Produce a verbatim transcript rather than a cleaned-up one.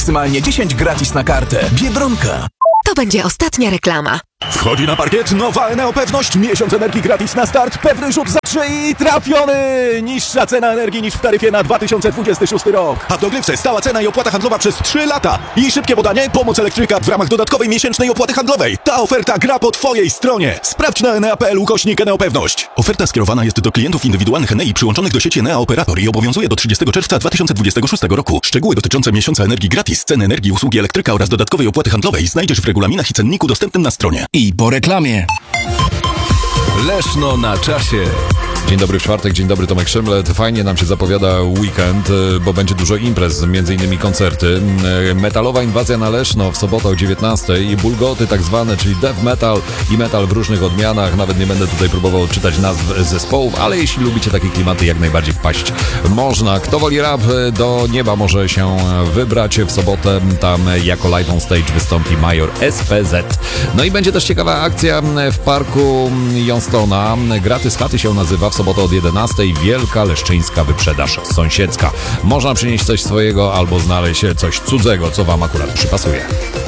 Maksymalnie dziesięć gratis na kartę. Biedronka. To będzie ostatnia reklama. Wchodzi na parkiet nowa Eneo Pewność. Miesiąc energii gratis na start. Pewny rzut za trzy i trafiony! Niższa cena energii niż w taryfie na dwa tysiące dwudziesty szósty rok. A w dogrywce stała cena i opłata handlowa przez trzy lata. I szybkie podanie, pomoc elektryka w ramach dodatkowej miesięcznej opłaty handlowej. Ta oferta gra po twojej stronie. Sprawdź na enea kropka p l ukośnik Eneo Pewność. Oferta skierowana jest do klientów indywidualnych Enei przyłączonych do sieci Enea Operator i obowiązuje do trzydziestego czerwca dwa tysiące dwudziestego szóstego roku. Szczegóły dotyczące miesiąca energii gratis, ceny energii, usługi elektryka oraz dodatkowej opłaty handlowej znajdziesz w regulaminach i cenniku dostępnym na stronie. I po reklamie. Leszno na czasie. Dzień dobry w czwartek, dzień dobry Tomek Szymlet. Fajnie nam się zapowiada weekend, bo będzie dużo imprez, między innymi koncerty. Metalowa inwazja na Leszno w sobotę o dziewiętnastej i bulgoty tak zwane, czyli death metal i metal w różnych odmianach. Nawet nie będę tutaj próbował czytać nazw zespołów, ale jeśli lubicie takie klimaty, jak najbardziej wpaść można. Kto woli rap, do nieba może się wybrać w sobotę. Tam jako live on stage wystąpi Major S P Z. No i będzie też ciekawa akcja w parku Johnstona. Graty z chaty się nazywa. W sobotę od jedenastej wielka leszczyńska wyprzedaż sąsiedzka. Można przynieść coś swojego albo znaleźć coś cudzego, co wam akurat przypasuje.